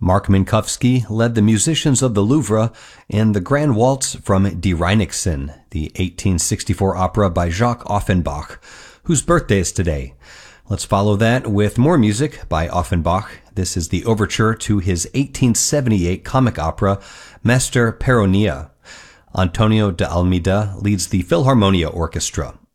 Mark Minkowski led the musicians of the Louvre in the Grand Waltz from Die Reinigsen, the 1864 opera by Jacques Offenbach, whose birthday is today. Let's follow that with more music by Offenbach. This is the overture to his 1878 comic opera, Master Peronia. Antonio de Almeida leads the Philharmonia Orchestra.